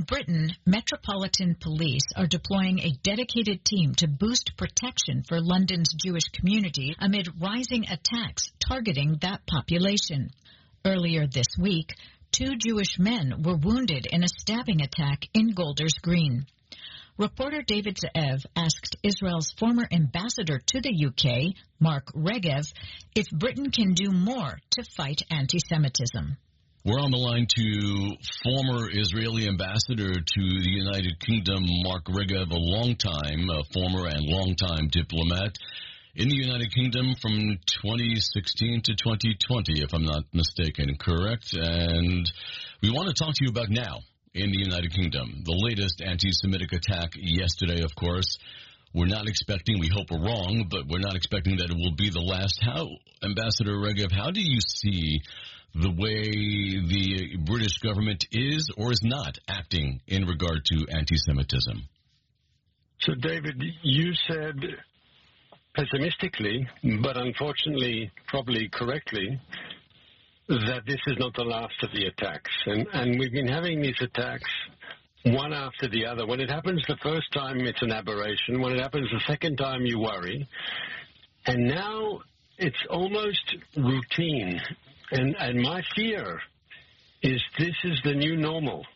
Britain, Metropolitan Police are deploying a dedicated team to boost protection for London's Jewish community amid rising attacks targeting that population. Earlier this week, 2 Jewish men were wounded in a stabbing attack in Golders Green. Reporter David Ze'ev asked Israel's former ambassador to the UK, Mark Regev, if Britain can do more to fight anti-Semitism. We're on the line to former Israeli ambassador to the United Kingdom, Mark Regev, a former and longtime diplomat in the United Kingdom from 2016 to 2020, if I'm not mistaken, correct? And we want to talk to you about now in the United Kingdom. The latest anti-Semitic attack yesterday, of course. We're not expecting, we hope we're wrong, but we're not expecting that it will be the last. Ambassador Regev, how do you see the way the British government is or is not acting in regard to anti-Semitism? So, David, you said pessimistically, but unfortunately, probably correctly, that this is not the last of the attacks. And we've been having these attacks one after the other. When it happens the first time, it's an aberration. When it happens the second time, you worry. And now it's almost routine. And my fear is this is the new normal,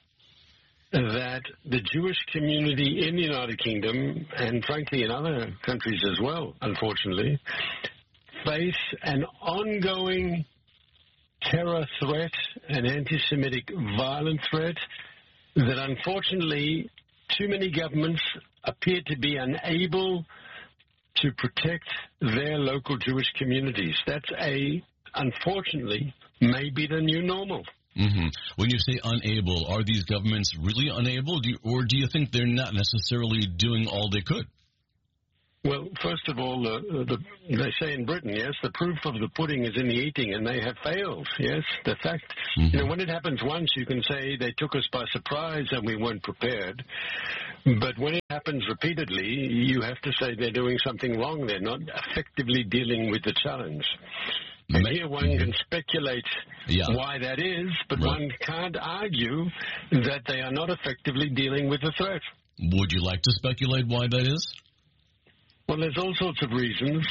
that the Jewish community in the United Kingdom, and frankly in other countries as well, unfortunately, face an ongoing terror threat, an anti-Semitic violent threat, that unfortunately too many governments appear to be unable to protect their local Jewish communities. That's unfortunately, may be the new normal. Mm-hmm. When you say unable, are these governments really unable, or do you think they're not necessarily doing all they could? Well, first of all, they say in Britain, yes, the proof of the pudding is in the eating, and they have failed, yes. The fact, when it happens once, you can say they took us by surprise and we weren't prepared. But when it happens repeatedly, you have to say they're doing something wrong. They're not effectively dealing with the challenge. And here one can speculate why that is, but one can't argue that they are not effectively dealing with the threat. Would you like to speculate why that is? Well, there's all sorts of reasons,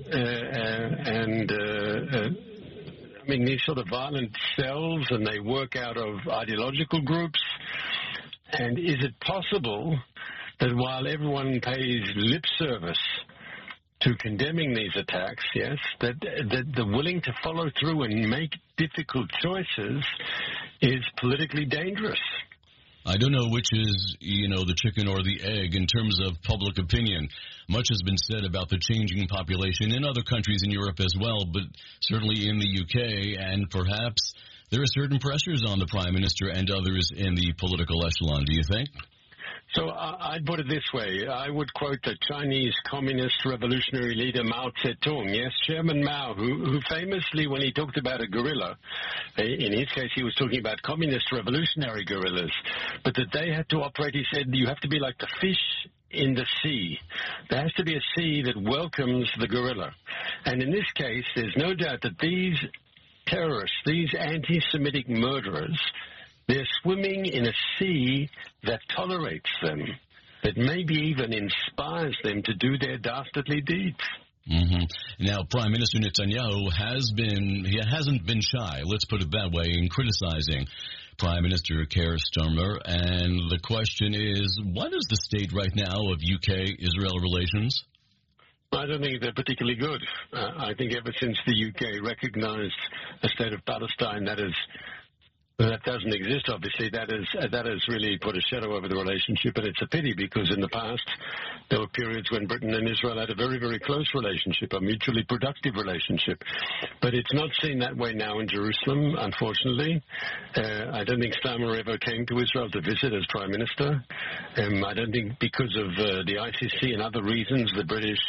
these sort of violent cells, and they work out of ideological groups. And is it possible that while everyone pays lip service to condemning these attacks, yes, that the willing to follow through and make difficult choices is politically dangerous? I don't know which is, the chicken or the egg in terms of public opinion. Much has been said about the changing population in other countries in Europe as well, but certainly in the UK, and perhaps there are certain pressures on the Prime Minister and others in the political echelon, do you think? So I'd put it this way. I would quote the Chinese Communist revolutionary leader Mao Zedong, yes, Chairman Mao, who famously, when he talked about a guerrilla, in his case he was talking about communist revolutionary guerrillas, but that they had to operate, he said, you have to be like the fish in the sea. There has to be a sea that welcomes the guerrilla. And in this case, there's no doubt that these terrorists, these anti-Semitic murderers, they're swimming in a sea that tolerates them, that maybe even inspires them to do their dastardly deeds. Mm-hmm. Now, Prime Minister Netanyahu hasn't been shy, let's put it that way, in criticizing Prime Minister Keir Starmer. And the question is, what is the state right now of UK-Israel relations? I don't think they're particularly good. I think ever since the UK recognized a state of Palestine that doesn't exist, obviously, that has really put a shadow over the relationship, and it's a pity because in the past there were periods when Britain and Israel had a very, very close relationship, a mutually productive relationship. But it's not seen that way now in Jerusalem, unfortunately. I don't think Starmer ever came to Israel to visit as Prime Minister. I don't think because of the ICC and other reasons the British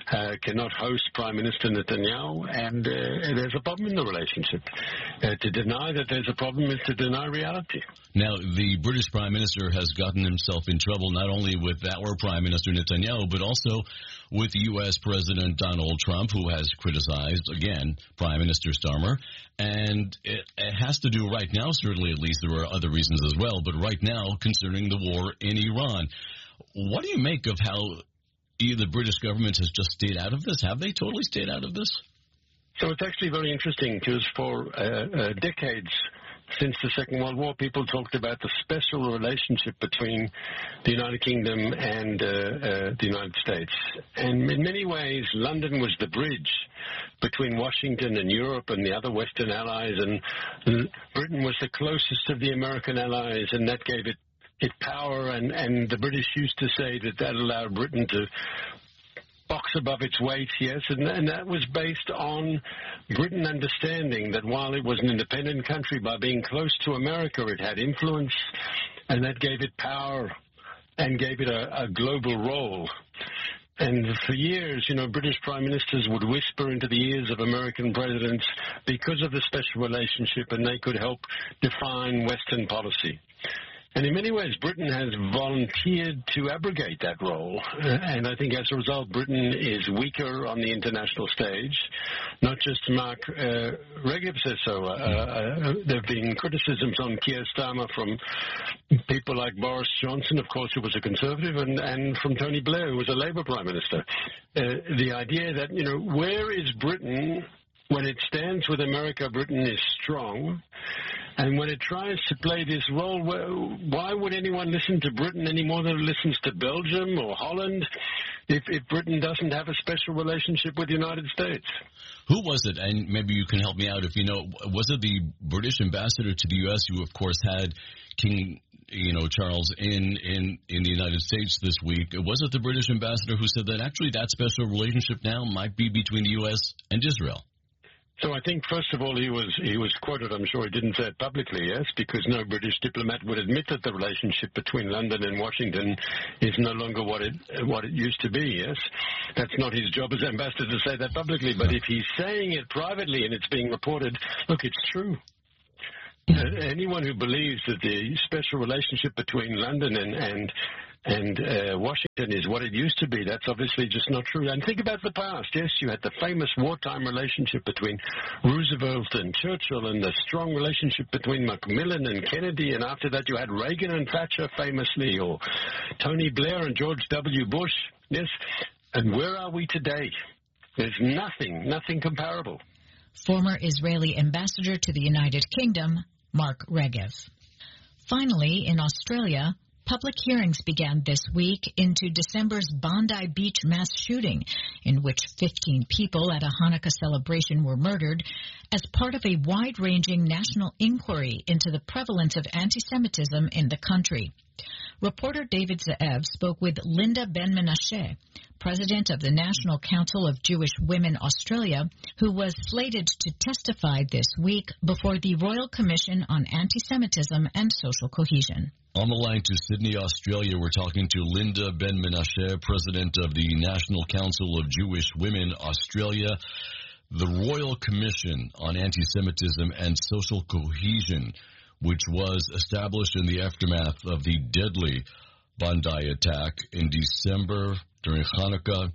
cannot host Prime Minister Netanyahu, and there's a problem in the relationship. To deny that there's a problem is to deny reality. Now, the British Prime Minister has gotten himself in trouble not only with our Prime Minister Netanyahu, but also with U.S. President Donald Trump, who has criticized, again, Prime Minister Starmer. And it has to do right now, certainly at least, there are other reasons as well, but right now, concerning the war in Iran. What do you make of how the British government has just stayed out of this? Have they totally stayed out of this? So it's actually very interesting because for decades since the Second World War, people talked about the special relationship between the United Kingdom and the United States. And in many ways, London was the bridge between Washington and Europe and the other Western allies, and Britain was the closest of the American allies, and that gave it power, and the British used to say that allowed Britain to box above its weight, yes, and that was based on Britain understanding that while it was an independent country, by being close to America, it had influence, and that gave it power and gave it a global role. And for years, British prime ministers would whisper into the ears of American presidents because of the special relationship, and they could help define Western policy. And in many ways, Britain has volunteered to abrogate that role. And I think as a result, Britain is weaker on the international stage. Not just Mark Regev says so. There have been criticisms on Keir Starmer from people like Boris Johnson, of course, who was a Conservative, and from Tony Blair, who was a Labour Prime Minister. The idea that, where is Britain when it stands with America? Britain is strong. And when it tries to play this role, why would anyone listen to Britain any more than it listens to Belgium or Holland if Britain doesn't have a special relationship with the United States? Who was it? And maybe you can help me out if you know. Was it the British ambassador to the U.S. who, of course, had King Charles in the United States this week? Was it the British ambassador who said that actually that special relationship now might be between the U.S. and Israel? So I think, first of all, he was quoted, I'm sure he didn't say it publicly, yes, because no British diplomat would admit that the relationship between London and Washington is no longer what it used to be, yes. That's not his job as ambassador to say that publicly, but if he's saying it privately and it's being reported, look, it's true. Anyone who believes that the special relationship between London and Washington is what it used to be, that's obviously just not true. And think about the past. Yes, you had the famous wartime relationship between Roosevelt and Churchill, and the strong relationship between Macmillan and Kennedy, and after that you had Reagan and Thatcher famously, or Tony Blair and George W. Bush. Yes, and where are we today? There's nothing comparable. Former Israeli ambassador to the United Kingdom, Mark Regev. Finally, in Australia, public hearings began this week into December's Bondi Beach mass shooting, in which 15 people at a Hanukkah celebration were murdered, as part of a wide-ranging national inquiry into the prevalence of anti-Semitism in the country. Reporter David Ze'ev spoke with Linda Ben-Menashe, president of the National Council of Jewish Women Australia, who was slated to testify this week before the Royal Commission on Anti-Semitism and Social Cohesion. On the line to Sydney, Australia, we're talking to Linda Ben-Menashe, president of the National Council of Jewish Women Australia. The Royal Commission on Anti-Semitism and Social Cohesion, which was established in the aftermath of the deadly Bondi attack in December during Hanukkah,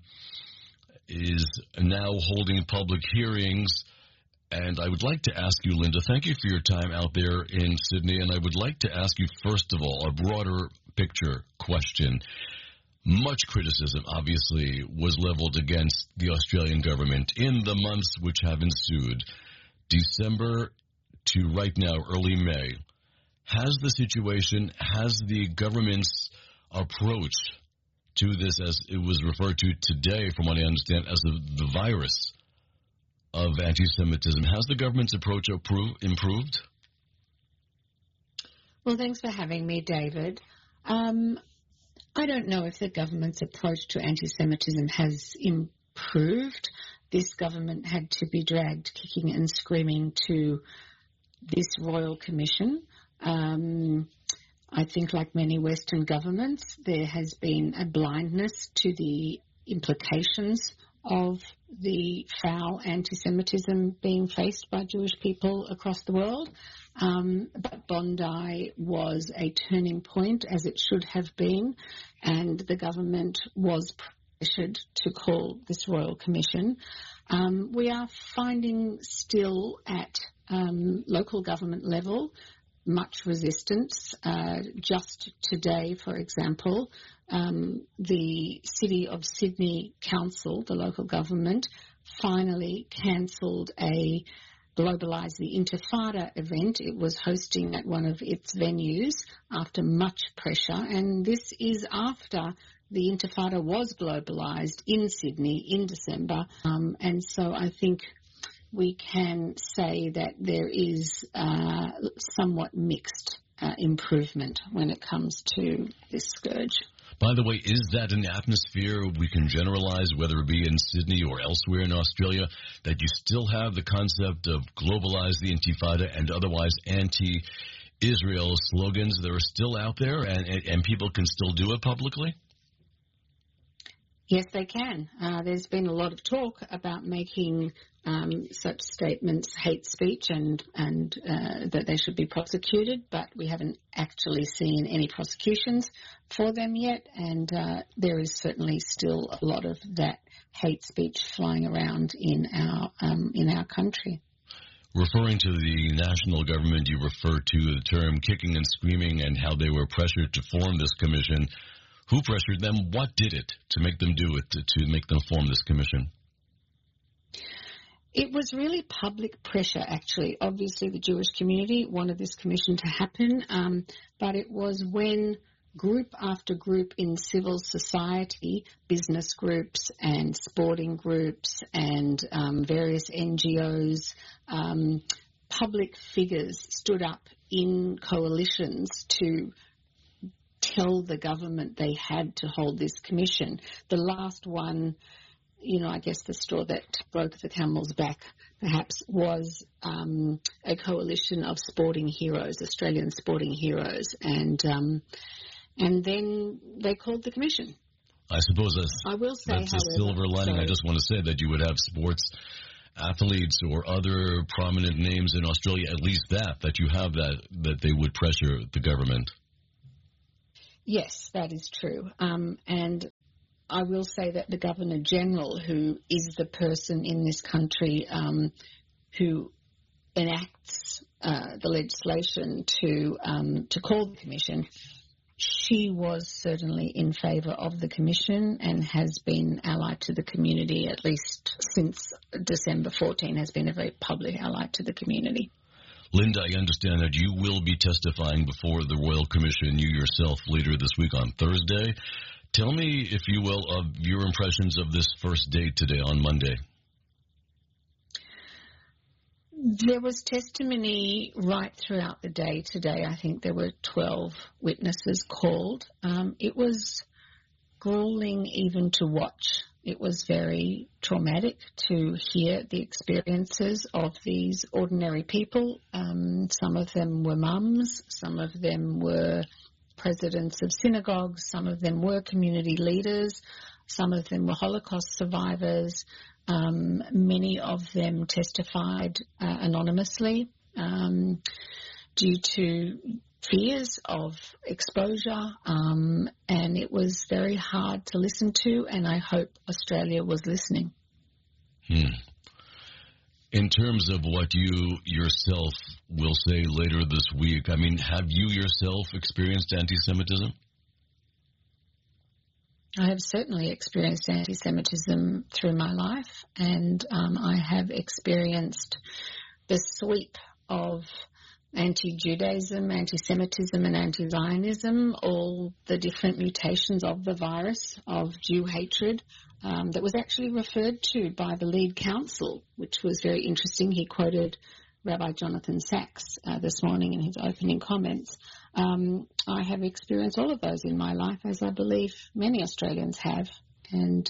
is now holding public hearings. And I would like to ask you, Linda, thank you for your time out there in Sydney, and I would like to ask you, first of all, a broader picture question. Much criticism, obviously, was leveled against the Australian government in the months which have ensued. December to right now, early May, has the government's approach to this, as it was referred to today, from what I understand, as the virus of anti-Semitism, has the government's approach improved? Well, thanks for having me, David. I don't know if the government's approach to anti-Semitism has improved. This government had to be dragged kicking and screaming to this Royal Commission. I think, like many Western governments, there has been a blindness to the implications of the foul anti-Semitism being faced by Jewish people across the world. But Bondi was a turning point, as it should have been, and the government was pressured to call this Royal Commission. We are finding still at local government level much resistance. Just today, for example, the City of Sydney Council, the local government, finally cancelled a Globalise the Intifada event it was hosting at one of its venues after much pressure, and this is after the Intifada was globalised in Sydney in December, and so I think we can say that there is somewhat mixed improvement when it comes to this scourge. By the way, is that an atmosphere we can generalize, whether it be in Sydney or elsewhere in Australia, that you still have the concept of globalize the Intifada and otherwise anti-Israel slogans that are still out there and people can still do it publicly? Yes, they can. There's been a lot of talk about making such statements hate speech and that they should be prosecuted, but we haven't actually seen any prosecutions for them yet, and there is certainly still a lot of that hate speech flying around in our country. Referring to the national government, you refer to the term kicking and screaming and how they were pressured to form this commission. Who pressured them? What did it to make them do it, to make them form this commission? It was really public pressure, actually. Obviously, the Jewish community wanted this commission to happen, but it was when group after group in civil society, business groups and sporting groups and various NGOs, public figures stood up in coalitions to tell the government they had to hold this commission. The last one, I guess the straw that broke the camel's back, perhaps, was a coalition of sporting heroes, Australian sporting heroes, and then they called the commission. I suppose I will say, that's a silver lining. I just want to say that you would have sports athletes or other prominent names in Australia, at least that you have that they would pressure the government. Yes, that is true. And I will say that the Governor-General, who is the person in this country who enacts the legislation to call the commission, she was certainly in favour of the commission and has been allied to the community, at least since December 14, has been a very public ally to the community. Linda, I understand that you will be testifying before the Royal Commission, you yourself, later this week on Thursday. Tell me, if you will, of your impressions of this first day today on Monday. There was testimony right throughout the day today. I think there were 12 witnesses called. It was grueling even to watch. It was very traumatic to hear the experiences of these ordinary people. Some of them were mums, some of them were presidents of synagogues, some of them were community leaders, some of them were Holocaust survivors. Many of them testified anonymously due to fears of exposure, and it was very hard to listen to, and I hope Australia was listening. In terms of what you yourself will say later this week, I mean, have you yourself experienced anti-Semitism? I have certainly experienced anti-Semitism through my life, and I have experienced the sweep of anti-Judaism, anti-Semitism and anti-Zionism, all the different mutations of the virus of Jew hatred that was actually referred to by the lead counsel, which was very interesting. He quoted Rabbi Jonathan Sachs this morning in his opening comments. I have experienced all of those in my life, as I believe many Australians have, and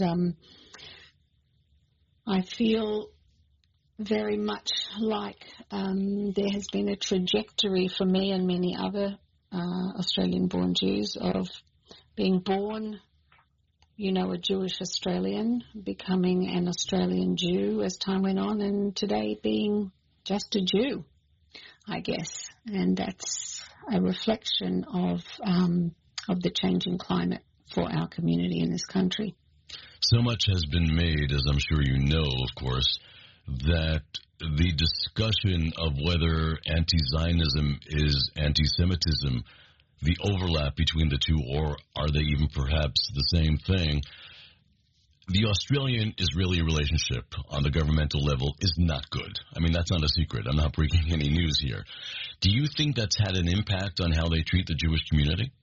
I feel very much like there has been a trajectory for me and many other Australian-born Jews of being born a Jewish Australian, becoming an Australian Jew as time went on, and today being just a Jew, I guess. And that's a reflection of the changing climate for our community in this country. So much has been made, as I'm sure you know, of course, that the discussion of whether anti-Zionism is anti-Semitism, the overlap between the two, or are they even perhaps the same thing, the Australian-Israeli relationship on the governmental level is not good. I mean, that's not a secret. I'm not breaking any news here. Do you think that's had an impact on how they treat the Jewish community?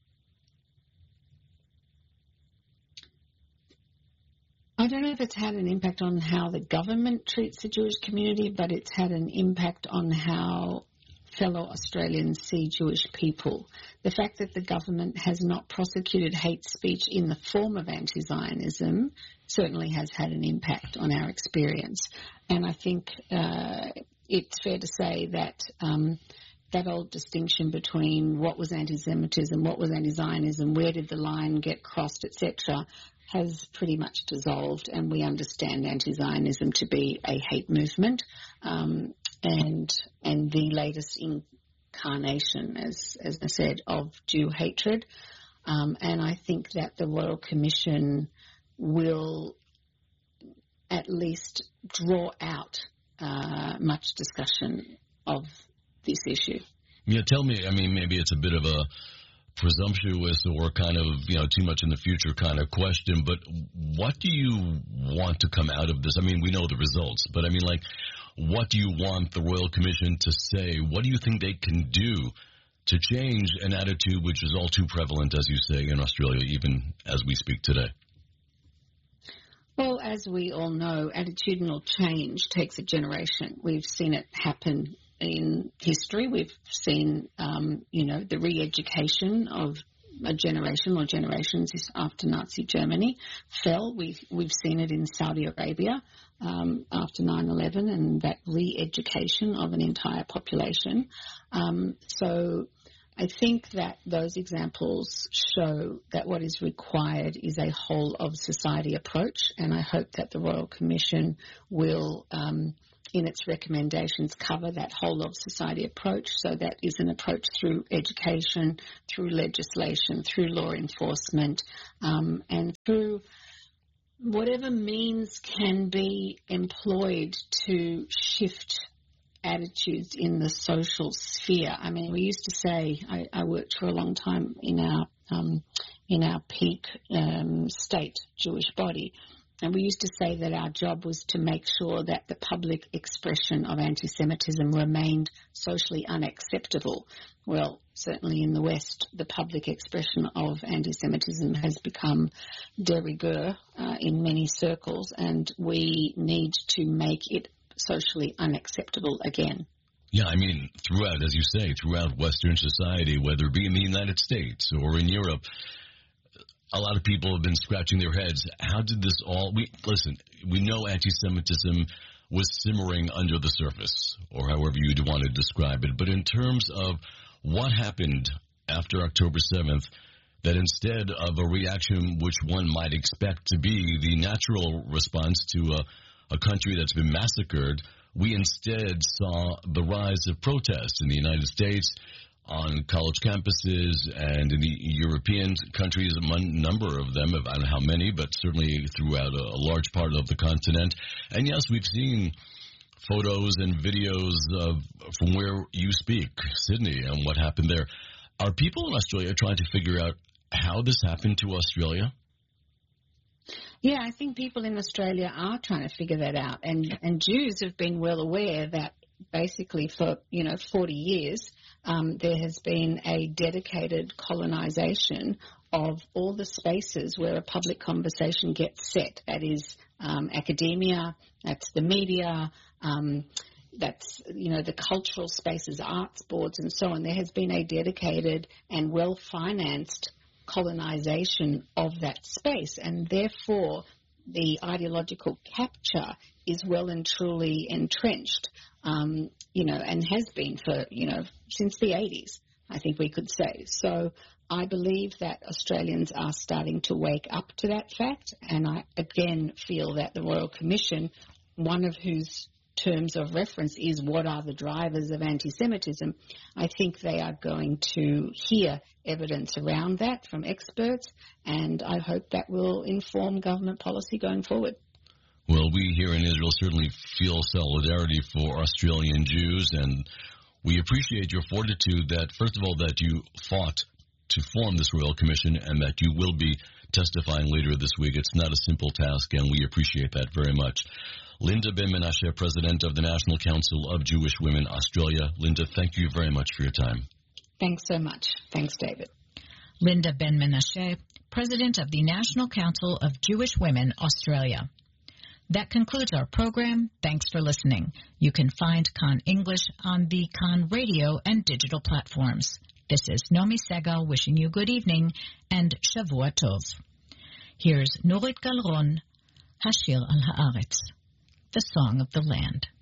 I don't know if it's had an impact on how the government treats the Jewish community, but it's had an impact on how fellow Australians see Jewish people. The fact that the government has not prosecuted hate speech in the form of anti-Zionism certainly has had an impact on our experience. And I think it's fair to say that that old distinction between what was anti-Semitism, what was anti-Zionism, where did the line get crossed, etc., has pretty much dissolved, and we understand anti-Zionism to be a hate movement and the latest incarnation, as I said, of Jew hatred. And I think that the Royal Commission will at least draw out much discussion of this issue. Yeah, tell me, I mean, maybe it's a bit of a presumptuous or kind of, too much in the future kind of question, but what do you want to come out of this? I mean, we know the results, but I mean, like, what do you want the Royal Commission to say? What do you think they can do to change an attitude which is all too prevalent, as you say, in Australia, even as we speak today? Well, as we all know, attitudinal change takes a generation. We've seen it happen in history. We've seen, the re-education of a generation or generations after Nazi Germany fell. We've seen it in Saudi Arabia after 9/11, and that re-education of an entire population. So I think that those examples show that what is required is a whole-of-society approach, and I hope that the Royal Commission will in its recommendations cover that whole-of-society approach. So that is an approach through education, through legislation, through law enforcement, and through whatever means can be employed to shift attitudes in the social sphere. I mean, we used to say, I worked for a long time in our peak state Jewish body, and we used to say that our job was to make sure that the public expression of anti-Semitism remained socially unacceptable. Well, certainly in the West, the public expression of anti-Semitism has become de rigueur in many circles, and we need to make it socially unacceptable again. Yeah, I mean, throughout, as you say, throughout Western society, whether it be in the United States or in Europe, a lot of people have been scratching their heads. How did this all... we know anti-Semitism was simmering under the surface, or however you'd want to describe it. But in terms of what happened after October 7th, that instead of a reaction which one might expect to be the natural response to a country that's been massacred, we instead saw the rise of protests in the United States, on college campuses, and in the European countries, a number of them, I don't know how many, but certainly throughout a large part of the continent. And yes, we've seen photos and videos from where you speak, Sydney, and what happened there. Are people in Australia trying to figure out how this happened to Australia? Yeah, I think people in Australia are trying to figure that out, and Jews have been well aware that basically for 40 years there has been a dedicated colonisation of all the spaces where a public conversation gets set. That is academia, that's the media, that's the cultural spaces, arts boards, and so on. There has been a dedicated and well-financed colonisation of that space, and therefore the ideological capture is well and truly entrenched, and has been for, since the 80s. I think we could say. So I believe that Australians are starting to wake up to that fact, and I again feel that the Royal Commission, one of whose terms of reference is what are the drivers of anti-Semitism, I think they are going to hear evidence around that from experts, and I hope that will inform government policy going forward. Well, we here in Israel certainly feel solidarity for Australian Jews, and we appreciate your fortitude that, first of all, that you fought to form this Royal Commission and that you will be testifying later this week. It's not a simple task, and we appreciate that very much. Linda Ben-Menashe, President of the National Council of Jewish Women Australia. Linda, thank you very much for your time. Thanks so much. Thanks, David. Linda Ben-Menashe, President of the National Council of Jewish Women Australia. That concludes our program. Thanks for listening. You can find Kan English on the Kan radio and digital platforms. This is Nomi Segal wishing you good evening and Shavua Tov. Here's Nurit Galron, Hashir al Haaretz, the Song of the Land.